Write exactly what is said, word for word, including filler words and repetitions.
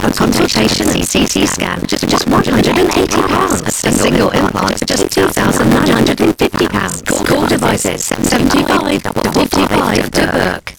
a consultation and C T scan for just just one hundred eighty pounds. A single implant for just two thousand nine hundred fifty pounds. Call devices seventy-five to fifty-five to book.